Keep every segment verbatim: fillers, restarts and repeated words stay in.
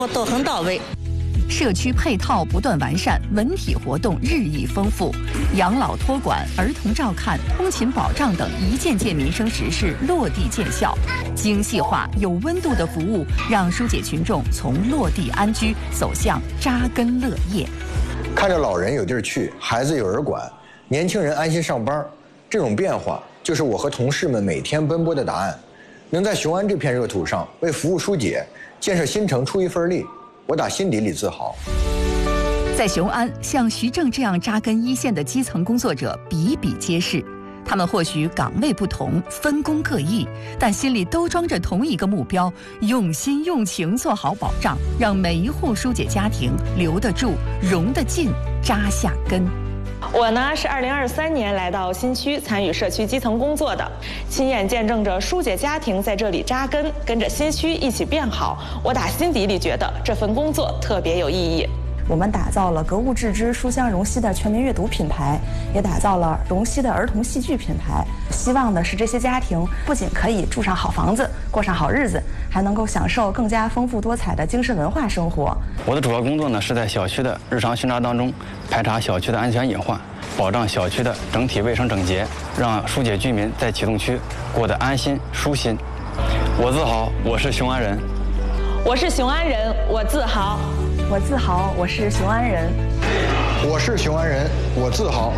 都很到位。 社区配套不断完善，文体活动日益丰富，养老托管、儿童照看、通勤保障等一件件民生实事落地见效。精细化、有温度的服务，让疏解群众从落地安居走向扎根乐业。 看着老人有地儿去，孩子有人管，年轻人安心上班，这种变化就是我和同事们每天奔波的答案。能在雄安这片热土上为服务疏解、建设新城出一份力，我打心底里自豪。 在雄安，像徐正这样扎根一线的基层工作者比比皆是。他们或许岗位不同，分工各异，但心里都装着同一个目标，用心用情做好保障，让每一户疏解家庭留得住、融得进、扎下根。 我呢是二零二三年来到新区参与社区基层工作的，亲眼见证着疏解家庭在这里扎根，跟着新区一起变好。我打心底里觉得这份工作特别有意义。 我们打造了格物致知、书香荣熙的全民阅读品牌，也打造了荣熙的儿童戏剧品牌。希望的是这些家庭不仅可以住上好房子、过上好日子，还能够享受更加丰富多彩的精神文化生活。 我的主要工作呢是在小区的日常巡查当中排查小区的安全隐患，保障小区的整体卫生整洁，让疏解居民在启动区过得安心舒心。我自豪，我是雄安人。 我是雄安人，我自豪。 我自豪，我是雄安人。 我是雄安人，我自豪。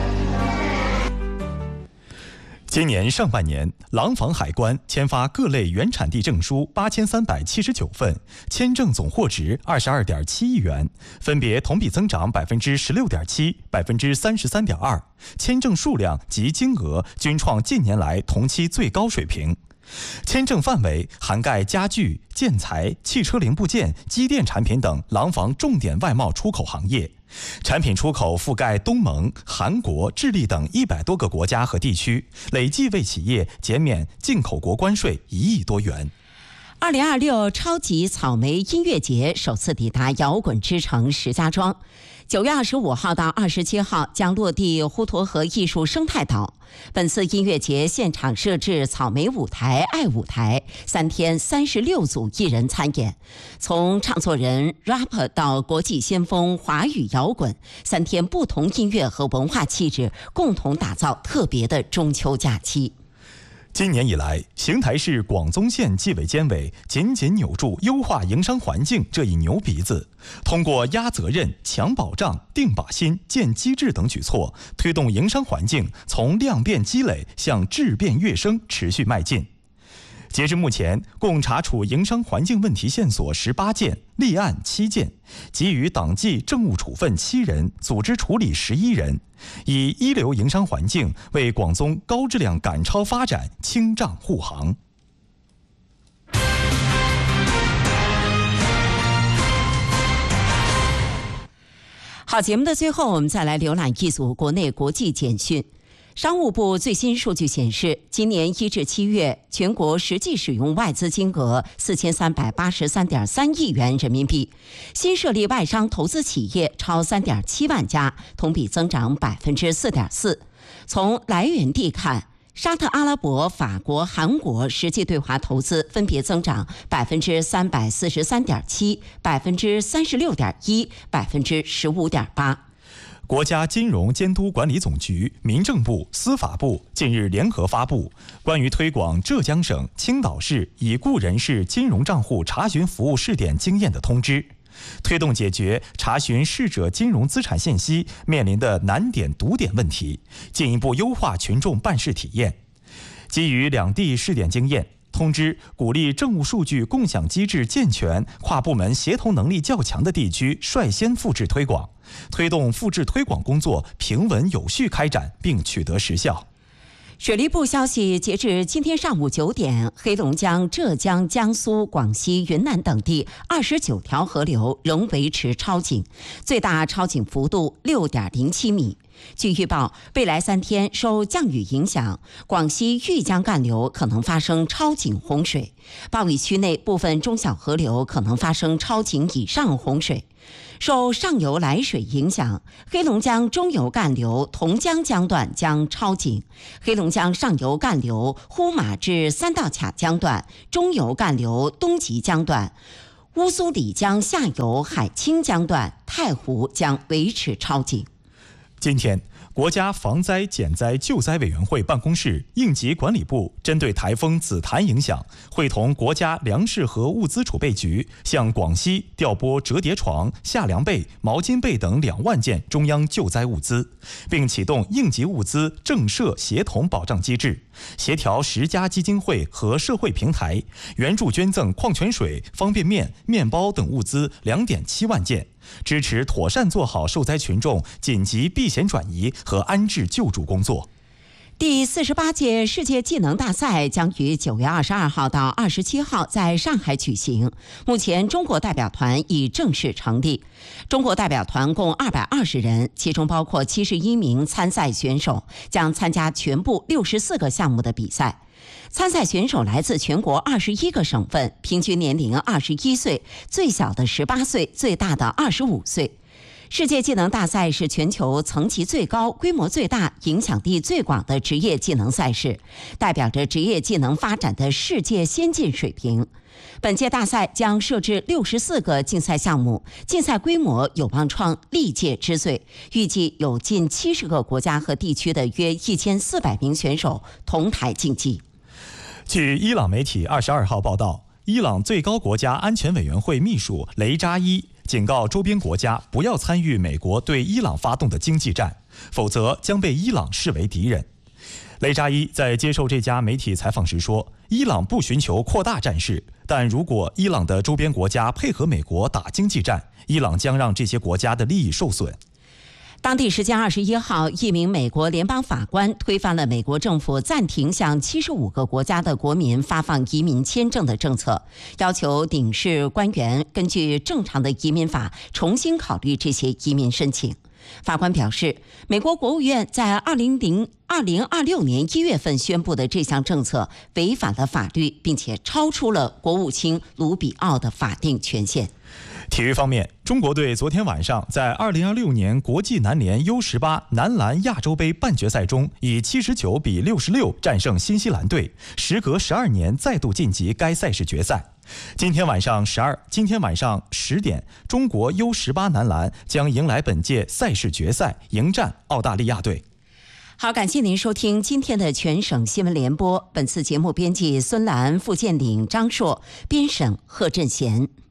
今年上半年，廊坊海关签发各类原产地证书八千三百七十九份，签证总货值二十二点七亿元，分别同比增长百分之十六点七、百分之三十三点二，签证数量及金额均创近年来同期最高水平。签证范围涵盖家具、建材、汽车零部件、机电产品等廊坊重点外贸出口行业，产品出口覆盖东盟、韩国、智利等一百多个国家和地区，累计为企业减免进口国关税一亿多元。 二零二六超级草莓音乐节首次抵达摇滚之城石家庄。九月二十五号到二十七号将落地滹沱河艺术生态岛。本次音乐节现场设置草莓舞台、爱舞台，三天三十六组艺人参演，从唱作人、rapper 到国际先锋华语摇滚，三天不同音乐和文化气质，共同打造特别的中秋假期。 今年以来，邢台市广宗县纪委监委紧紧扭住优化营商环境这一牛鼻子，通过压责任、强保障、定靶心、建机制等举措，推动营商环境从量变积累向质变跃升持续迈进。截至目前，共查处营商环境问题线索十八件，立案七件，给予党纪政务处分七人，组织处理十一人，以一流营商环境为广宗高质量赶超发展清障护航。 好，节目的最后，我们再来浏览一组国内国际简讯。商务部最新数据显示，今年一至七月，全国实际使用外资金额四千三百八十三点三亿元人民币，新设立外商投资企业超三点七万家，同比增长百分之四点四。从来源地看，沙特阿拉伯、法国、韩国实际对华投资分别增长百分之三百四十三点七、百分之三十六点一、百分之十五点八。 国家金融监督管理总局、民政部、司法部近日联合发布关于推广浙江省、青岛市已故人士金融账户查询服务试点经验的通知，推动解决查询逝者金融资产信息面临的难点堵点问题，进一步优化群众办事体验。基于两地试点经验，通知鼓励政务数据共享机制健全、跨部门协同能力较强的地区率先复制推广，推动复制推广工作平稳有序开展并取得实效。 水利部消息，截至今天上午九点，黑龙江、浙江、江苏、广西、云南等地二十九条河流仍维持超警，最大超警幅度六点零七米。据预报，未来三天受降雨影响，广西玉江干流可能发生超警洪水，暴雨区内部分中小河流可能发生超警以上洪水。受上游来水影响，黑龙江中游干流同江江段将超警，黑龙江上游干流呼玛至三道卡江段、中游干流东极江段、 乌苏里江下游海清江段太湖将维持超警。 今天，国家防灾减灾救灾委员会办公室、应急管理部针对台风紫檀影响，会同国家粮食和物资储备局向广西调拨折叠床、夏凉被、毛巾被等两万件中央救灾物资，并启动应急物资政社协同保障机制，协调十家基金会和社会平台，援助捐赠矿泉水、方便面、面包等物资两点七万件。支持妥善做好受灾群众紧急避险转移和安置救助工作。 第四十八届世界技能大赛将于九月二十二号到二十七号在上海举行。目前，中国代表团已正式成立。中国代表团共二百二十人，其中包括七十一名参赛选手，将参加全部六十四个项目的比赛。参赛选手来自全国二十一个省份，平均年龄二十一岁，最小的十八岁，最大的二十五岁。世界技能大赛是全球层级最高、规模最大、影响力最广的职业技能赛事，代表着职业技能发展的世界先进水平。本届大赛将设置六十四个竞赛项目，竞赛规模有望创历届之最。预计有近七十个国家和地区的约一千四百名选手同台竞技。 据伊朗媒体二十二号报道，伊朗最高国家安全委员会秘书雷扎伊警告周边国家不要参与美国对伊朗发动的经济战，否则将被伊朗视为敌人。雷扎伊在接受这家媒体采访时说，伊朗不寻求扩大战事，但如果伊朗的周边国家配合美国打经济战，伊朗将让这些国家的利益受损。 当地时间二十一号，一名美国联邦法官推翻了美国政府暂停向七十五个国家的国民发放移民签证的政策，要求领事官员根据正常的移民法重新考虑这些移民申请。法官表示，美国国务院在二零二六年一月份宣布的这项政策违反了法律，并且超出了国务卿卢比奥的法定权限。 体育方面，中国队昨天晚上在二零二六年国际男联 U 十八 男篮亚洲杯半决赛中，以七十九比六十六战胜新西兰队，时隔十二年再度晋级该赛事决赛。今天晚上十二，今天晚上十点，中国 U 十八 男篮将迎来本届赛事决赛，迎战澳大利亚队。 好，感谢您收听今天的全省新闻联播。本次节目编辑孙兰、付建岭、张硕，编审贺振贤。